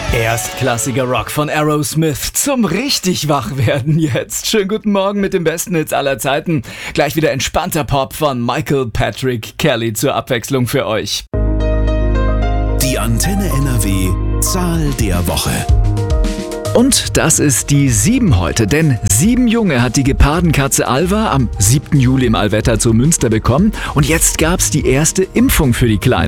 Erstklassiger Rock von Aerosmith zum richtig Wachwerden jetzt. Schönen guten Morgen mit den besten Hits aller Zeiten. Gleich wieder entspannter Pop von Michael Patrick Kelly zur Abwechslung für euch. Die Antenne NRW Zahl der Woche. Und das ist die 7 heute, denn 7 Junge hat die Gepardenkatze Alva am 7. Juli im Allwetter zu Münster bekommen und jetzt gab's die erste Impfung für die Kleinen.